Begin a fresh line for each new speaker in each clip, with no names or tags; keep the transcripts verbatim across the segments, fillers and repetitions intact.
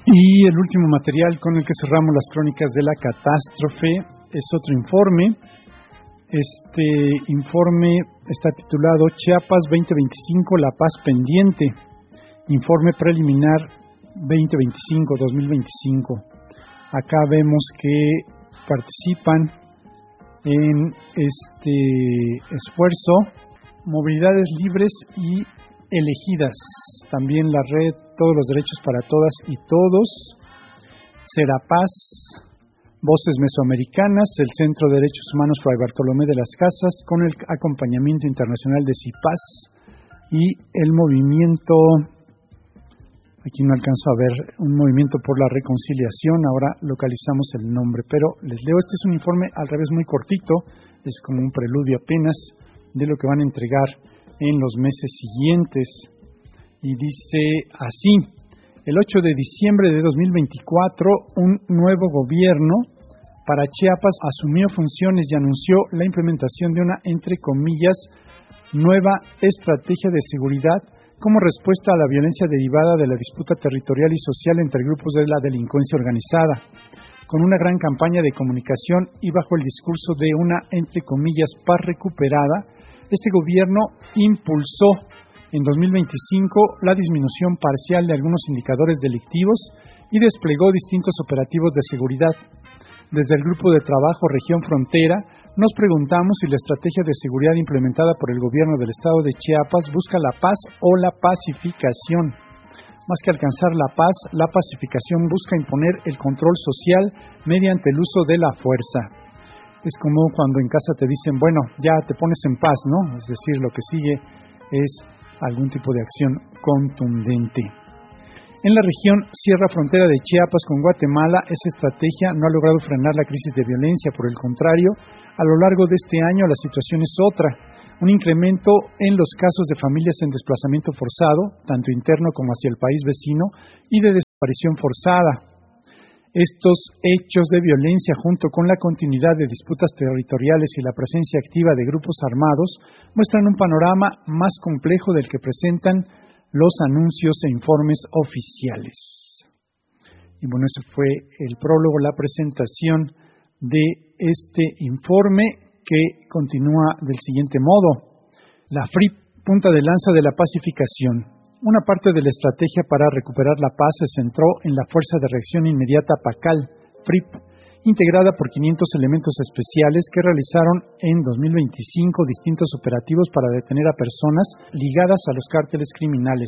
Y el último material con el que cerramos las crónicas de la catástrofe es otro informe. Este informe está titulado Chiapas veinte veinticinco, La Paz Pendiente. Informe preliminar veinte veinticinco dos mil veinticinco. Acá vemos que participan en este esfuerzo Movilidades Libres y Elegidas, también la red Todos los Derechos para Todas y Todos, Serapaz, Voces Mesoamericanas, el Centro de Derechos Humanos Fray Bartolomé de las Casas, con el acompañamiento internacional de CIPAS y el movimiento, aquí no alcanzo a ver, un movimiento por la reconciliación, ahora localizamos el nombre, pero les leo, este es un informe al revés muy cortito, es como un preludio apenas de lo que van a entregar en los meses siguientes, y dice así: el ocho de diciembre de dos mil veinticuatro, un nuevo gobierno para Chiapas asumió funciones y anunció la implementación de una, entre comillas, nueva estrategia de seguridad como respuesta a la violencia derivada de la disputa territorial y social entre grupos de la delincuencia organizada, con una gran campaña de comunicación y bajo el discurso de una, entre comillas, paz recuperada. Este gobierno impulsó en dos mil veinticinco la disminución parcial de algunos indicadores delictivos y desplegó distintos operativos de seguridad. Desde el Grupo de Trabajo Región Frontera nos preguntamos si la estrategia de seguridad implementada por el gobierno del estado de Chiapas busca la paz o la pacificación. Más que alcanzar la paz, la pacificación busca imponer el control social mediante el uso de la fuerza. Es como cuando en casa te dicen, bueno, ya te pones en paz, ¿no? Es decir, lo que sigue es algún tipo de acción contundente. En la región Sierra Frontera de Chiapas con Guatemala, esa estrategia no ha logrado frenar la crisis de violencia. Por el contrario, a lo largo de este año la situación es otra. Un incremento en los casos de familias en desplazamiento forzado, tanto interno como hacia el país vecino, y de desaparición forzada. Estos hechos de violencia, junto con la continuidad de disputas territoriales y la presencia activa de grupos armados, muestran un panorama más complejo del que presentan los anuncios e informes oficiales. Y bueno, ese fue el prólogo, la presentación de este informe, que continúa del siguiente modo. La F R I P, punta de lanza de la pacificación. Una parte de la estrategia para recuperar la paz se centró en la Fuerza de Reacción Inmediata PACAL, F R I P, integrada por quinientos elementos especiales que realizaron en dos mil veinticinco distintos operativos para detener a personas ligadas a los cárteles criminales.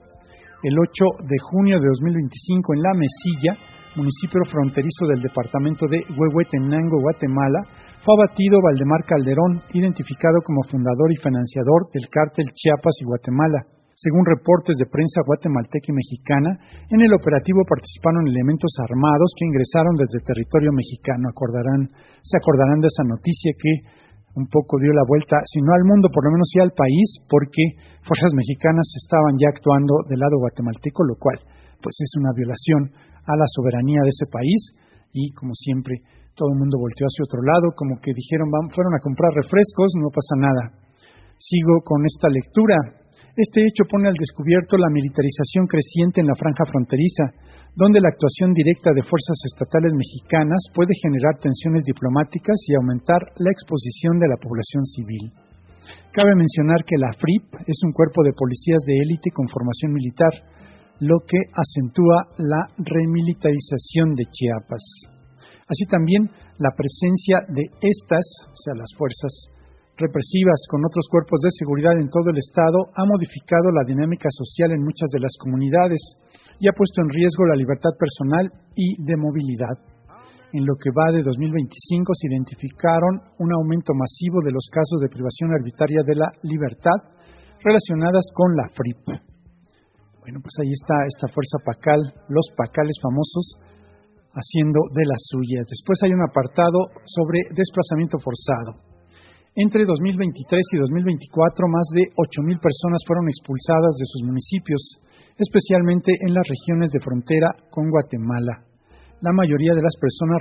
El ocho de junio de dos mil veinticinco, en La Mesilla, municipio fronterizo del departamento de Huehuetenango, Guatemala, fue abatido Valdemar Calderón, identificado como fundador y financiador del cártel Chiapas y Guatemala. Según reportes de prensa guatemalteca y mexicana, en el operativo participaron elementos armados que ingresaron desde territorio mexicano. Acordarán, se acordarán de esa noticia que un poco dio la vuelta, si no al mundo, por lo menos sí al país, porque fuerzas mexicanas estaban ya actuando del lado guatemalteco, lo cual pues es una violación a la soberanía de ese país, y como siempre todo el mundo volteó hacia otro lado, como que dijeron, van, fueron a comprar refrescos, no pasa nada. Sigo con esta lectura. Este hecho pone al descubierto la militarización creciente en la franja fronteriza, donde la actuación directa de fuerzas estatales mexicanas puede generar tensiones diplomáticas y aumentar la exposición de la población civil. Cabe mencionar que la F R I P es un cuerpo de policías de élite con formación militar, lo que acentúa la remilitarización de Chiapas. Así también, la presencia de estas, o sea, las fuerzas represivas con otros cuerpos de seguridad en todo el estado, ha modificado la dinámica social en muchas de las comunidades y ha puesto en riesgo la libertad personal y de movilidad. En lo que va de dos mil veinticinco se identificaron un aumento masivo de los casos de privación arbitraria de la libertad relacionadas con la F R I P. Bueno, pues ahí está esta fuerza PACAL, los PACALes famosos, haciendo de las suyas. Después hay un apartado sobre desplazamiento forzado. Entre dos mil veintitrés y dos mil veinticuatro, más de ocho mil personas fueron expulsadas de sus municipios, especialmente en las regiones de frontera con Guatemala. La mayoría de las personas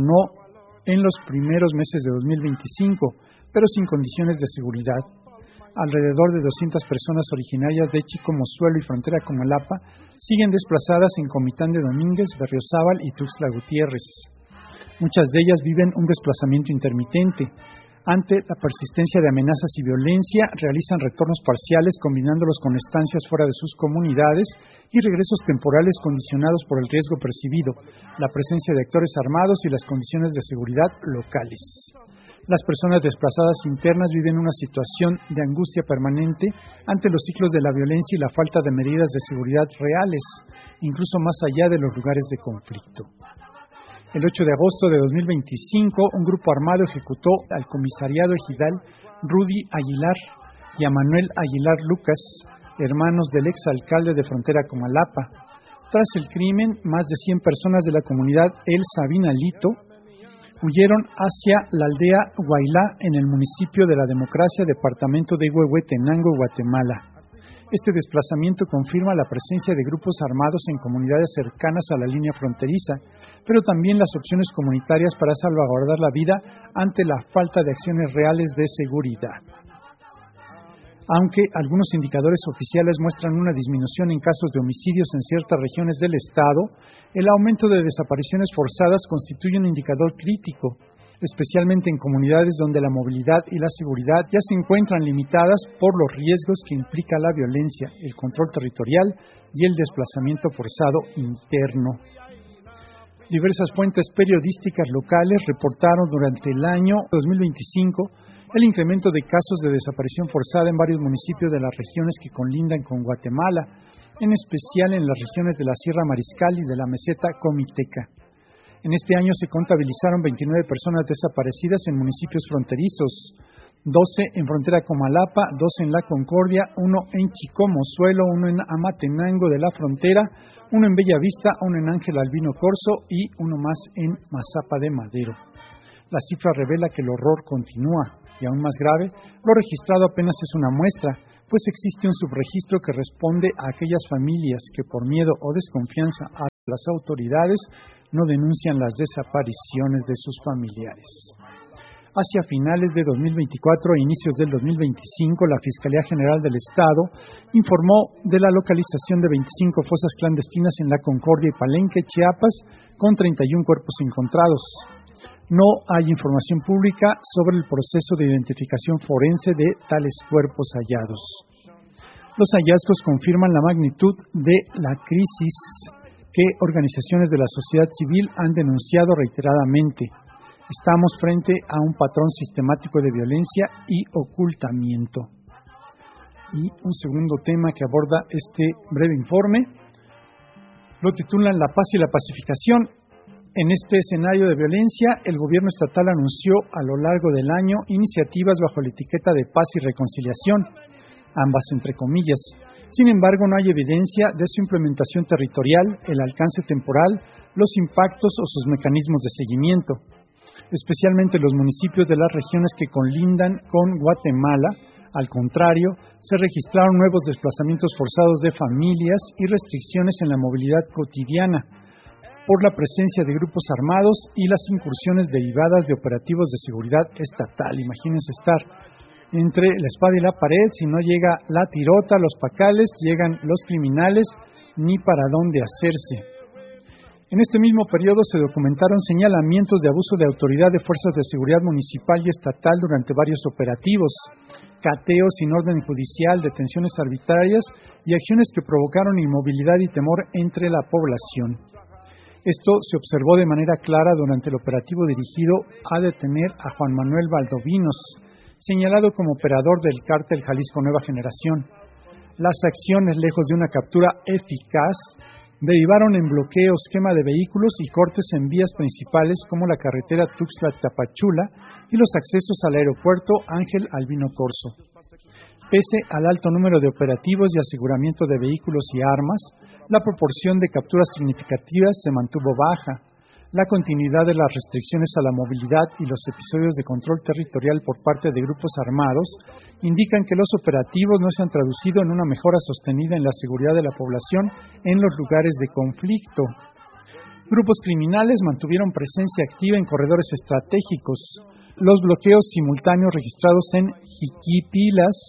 retornó en los primeros meses de dos mil veinticinco, pero sin condiciones de seguridad. alrededor de doscientas personas originarias de Chicomozuelo y frontera Comalapa siguen desplazadas en Comitán de Domínguez, Berriozábal y Tuxtla Gutiérrez. Muchas de ellas viven un desplazamiento intermitente. Ante la persistencia de amenazas y violencia, realizan retornos parciales combinándolos con estancias fuera de sus comunidades y regresos temporales condicionados por el riesgo percibido, la presencia de actores armados y las condiciones de seguridad locales. Las personas desplazadas internas viven una situación de angustia permanente ante los ciclos de la violencia y la falta de medidas de seguridad reales, incluso más allá de los lugares de conflicto. El ocho de agosto de dos mil veinticinco, un grupo armado ejecutó al comisariado ejidal Rudy Aguilar y a Manuel Aguilar Lucas, hermanos del exalcalde de frontera Comalapa. Tras el crimen, más de cien personas de la comunidad El Sabinalito huyeron hacia la aldea Huaylá en el municipio de La Democracia, departamento de Huehuetenango, Guatemala. Este desplazamiento confirma la presencia de grupos armados en comunidades cercanas a la línea fronteriza, pero también las opciones comunitarias para salvaguardar la vida ante la falta de acciones reales de seguridad. Aunque algunos indicadores oficiales muestran una disminución en casos de homicidios en ciertas regiones del estado, el aumento de desapariciones forzadas constituye un indicador crítico, especialmente en comunidades donde la movilidad y la seguridad ya se encuentran limitadas por los riesgos que implica la violencia, el control territorial y el desplazamiento forzado interno. Diversas fuentes periodísticas locales reportaron durante el año dos mil veinticinco el incremento de casos de desaparición forzada en varios municipios de las regiones que colindan con Guatemala, en especial en las regiones de la Sierra Mariscal y de la meseta Comiteca. En este año se contabilizaron veintinueve personas desaparecidas en municipios fronterizos, doce en frontera Comalapa, doce en La Concordia, uno en Chicomozuelo, uno en Amatenango de la Frontera, uno en Bellavista, uno en Ángel Albino Corzo y uno más en Mazapa de Madero. La cifra revela que el horror continúa y, aún más grave, lo registrado apenas es una muestra, pues existe un subregistro que responde a aquellas familias que por miedo o desconfianza a las autoridades no denuncian las desapariciones de sus familiares. Hacia finales de dos mil veinticuatro e inicios del dos mil veinticinco, la Fiscalía General del Estado informó de la localización de veinticinco fosas clandestinas en La Concordia y Palenque, Chiapas, con treinta y un cuerpos encontrados. No hay información pública sobre el proceso de identificación forense de tales cuerpos hallados. Los hallazgos confirman la magnitud de la crisis que organizaciones de la sociedad civil han denunciado reiteradamente. Estamos frente a un patrón sistemático de violencia y ocultamiento. Y un segundo tema que aborda este breve informe lo titulan La paz y la pacificación. En este escenario de violencia, el gobierno estatal anunció a lo largo del año iniciativas bajo la etiqueta de paz y reconciliación, ambas entre comillas. Sin embargo, no hay evidencia de su implementación territorial, el alcance temporal, los impactos o sus mecanismos de seguimiento. Especialmente los municipios de las regiones que colindan con Guatemala, al contrario, se registraron nuevos desplazamientos forzados de familias y restricciones en la movilidad cotidiana por la presencia de grupos armados y las incursiones derivadas de operativos de seguridad estatal. Imagínense estar entre la espada y la pared, si no llega la tirota, los pacales, llegan los criminales, ni para dónde hacerse. En este mismo periodo se documentaron señalamientos de abuso de autoridad de fuerzas de seguridad municipal y estatal durante varios operativos, cateos sin orden judicial, detenciones arbitrarias y acciones que provocaron inmovilidad y temor entre la población. Esto se observó de manera clara durante el operativo dirigido a detener a Juan Manuel Valdovinos, señalado como operador del cártel Jalisco Nueva Generación. Las acciones, lejos de una captura eficaz, derivaron en bloqueos, quema de vehículos y cortes en vías principales como la carretera Tuxtla-Tapachula y los accesos al aeropuerto Ángel Albino Corzo. Pese al alto número de operativos y aseguramiento de vehículos y armas, la proporción de capturas significativas se mantuvo baja. La continuidad de las restricciones a la movilidad y los episodios de control territorial por parte de grupos armados indican que los operativos no se han traducido en una mejora sostenida en la seguridad de la población en los lugares de conflicto. Grupos criminales mantuvieron presencia activa en corredores estratégicos. Los bloqueos simultáneos registrados en Jiquipilas,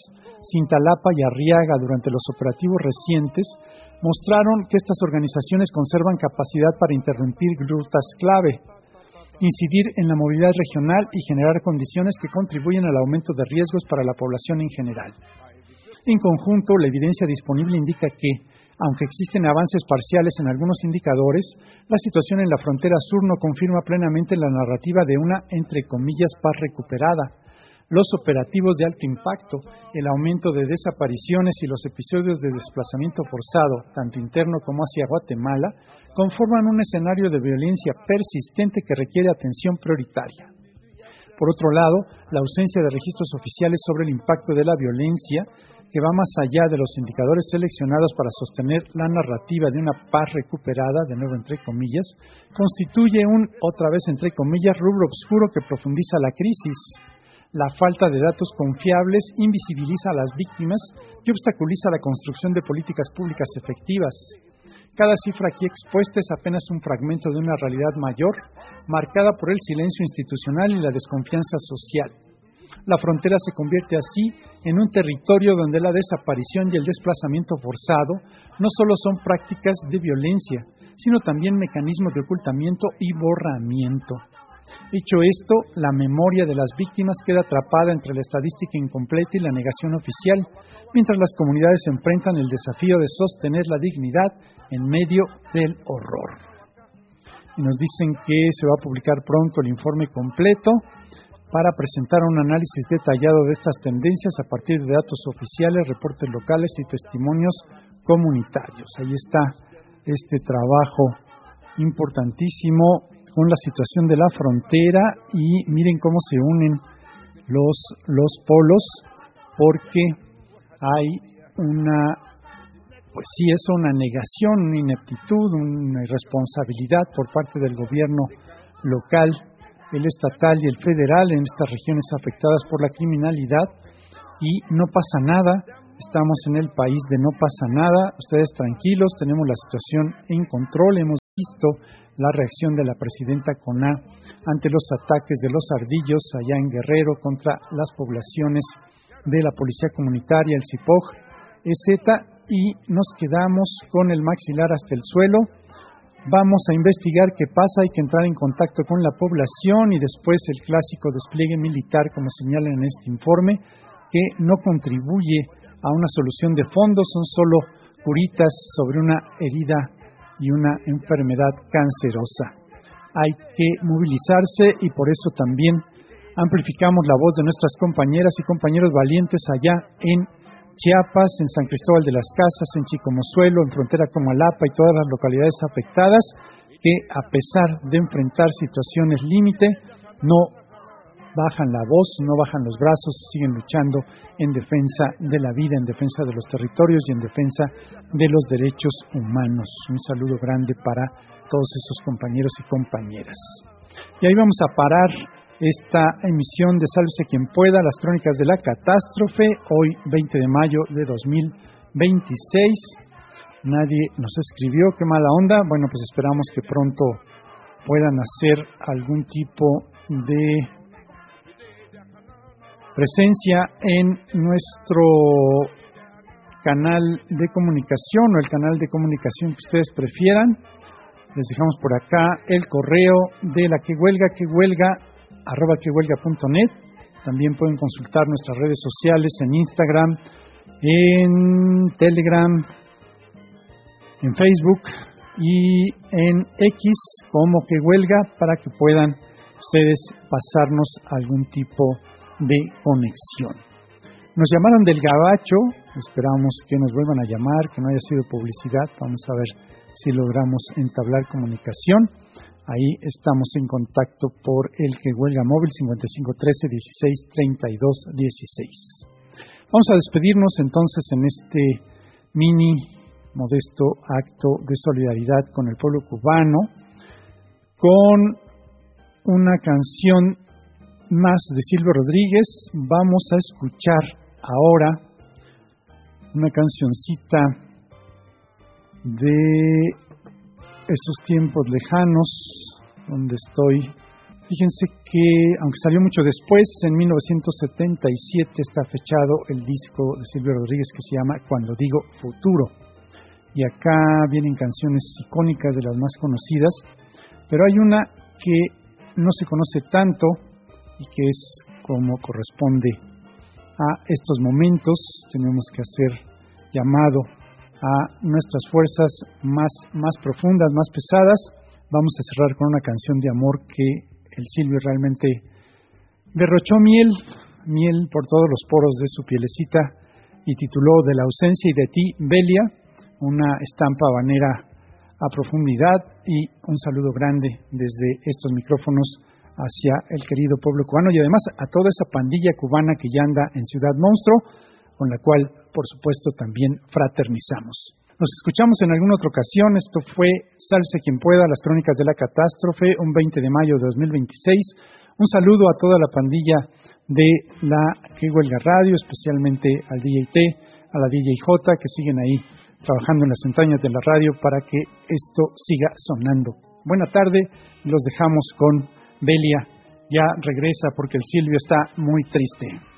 Cintalapa y Arriaga durante los operativos recientes mostraron que estas organizaciones conservan capacidad para interrumpir rutas clave, incidir en la movilidad regional y generar condiciones que contribuyen al aumento de riesgos para la población en general. En conjunto, la evidencia disponible indica que, aunque existen avances parciales en algunos indicadores, la situación en la frontera sur no confirma plenamente la narrativa de una, entre comillas, paz recuperada. Los operativos de alto impacto, el aumento de desapariciones y los episodios de desplazamiento forzado, tanto interno como hacia Guatemala, conforman un escenario de violencia persistente que requiere atención prioritaria. Por otro lado, la ausencia de registros oficiales sobre el impacto de la violencia, que va más allá de los indicadores seleccionados para sostener la narrativa de una paz recuperada, de nuevo entre comillas, constituye un, otra vez entre comillas, rubro oscuro que profundiza la crisis. La falta de datos confiables invisibiliza a las víctimas y obstaculiza la construcción de políticas públicas efectivas. Cada cifra aquí expuesta es apenas un fragmento de una realidad mayor, marcada por el silencio institucional y la desconfianza social. La frontera se convierte así en un territorio donde la desaparición y el desplazamiento forzado no solo son prácticas de violencia, sino también mecanismos de ocultamiento y borramiento. Dicho esto, la memoria de las víctimas queda atrapada entre la estadística incompleta y la negación oficial, mientras las comunidades enfrentan el desafío de sostener la dignidad en medio del horror. Y nos dicen que se va a publicar pronto el informe completo para presentar un análisis detallado de estas tendencias a partir de datos oficiales, reportes locales y testimonios comunitarios. Ahí está este trabajo importantísimo con la situación de la frontera y miren cómo se unen los, los polos, porque hay una, pues sí, es una negación, una ineptitud, una irresponsabilidad por parte del gobierno local, el estatal y el federal en estas regiones afectadas por la criminalidad y no pasa nada. Estamos en el país de no pasa nada, ustedes tranquilos, tenemos la situación en control, hemos visto la reacción de la presidenta Coná ante los ataques de los ardillos allá en Guerrero contra las poblaciones de la Policía Comunitaria, el C I P O G, etcétera, y nos quedamos con el maxilar hasta el suelo. Vamos a investigar qué pasa, hay que entrar en contacto con la población y después el clásico despliegue militar, como señalan en este informe, que no contribuye a una solución de fondo, son solo curitas sobre una herida y una enfermedad cancerosa. Hay que movilizarse y por eso también amplificamos la voz de nuestras compañeras y compañeros valientes allá en Chiapas, en San Cristóbal de las Casas, en Chicomozuelo, en frontera con Malapa y todas las localidades afectadas, que a pesar de enfrentar situaciones límite, no bajan la voz, no bajan los brazos, siguen luchando en defensa de la vida, en defensa de los territorios y en defensa de los derechos humanos. Un saludo grande para todos esos compañeros y compañeras. Y ahí vamos a parar esta emisión de Sálvese quien pueda, las crónicas de la catástrofe, hoy veinte de mayo de dos mil veintiséis. Nadie nos escribió, qué mala onda. Bueno, pues esperamos que pronto puedan hacer algún tipo de presencia en nuestro canal de comunicación o el canal de comunicación que ustedes prefieran. Les dejamos por acá el correo de la que huelga, que huelga, arroba que huelga punto net. También pueden consultar nuestras redes sociales en Instagram, en Telegram, en Facebook y en X como que huelga, para que puedan ustedes pasarnos algún tipo de conexión. Nos llamaron del Gabacho, esperamos que nos vuelvan a llamar, que no haya sido publicidad, vamos a ver si logramos entablar comunicación. Ahí estamos en contacto por el que huelga móvil cincuenta y cinco trece dieciséis treinta y dos dieciséis. Vamos a despedirnos entonces en este mini modesto acto de solidaridad con el pueblo cubano con una canción más de Silvio Rodríguez. Vamos a escuchar ahora una cancioncita de esos tiempos lejanos donde estoy Fíjense que, aunque salió mucho después, en mil novecientos setenta y siete está fechado el disco de Silvio Rodríguez que se llama Cuando Digo Futuro. Y acá vienen canciones icónicas de las más conocidas, pero hay una que no se conoce tanto y que es como corresponde a estos momentos. Tenemos que hacer llamado a nuestras fuerzas más, más profundas, más pesadas. Vamos a cerrar con una canción de amor que el Silvio realmente derrochó miel, miel por todos los poros de su pielecita y tituló De la ausencia y de ti, Belia, una estampa habanera a profundidad, y un saludo grande desde estos micrófonos hacia el querido pueblo cubano y además a toda esa pandilla cubana que ya anda en Ciudad Monstruo, con la cual, por supuesto, también fraternizamos. Nos escuchamos en alguna otra ocasión. Esto fue Sálvese quien pueda, las crónicas de la catástrofe, un veinte de mayo de dos mil veintiséis. Un saludo a toda la pandilla de la Que Huelga Radio, especialmente al D J T, a la D J J, que siguen ahí trabajando en las entrañas de la radio para que esto siga sonando. Buena tarde, los dejamos con Belia. Ya regresa porque el Silvio está muy triste.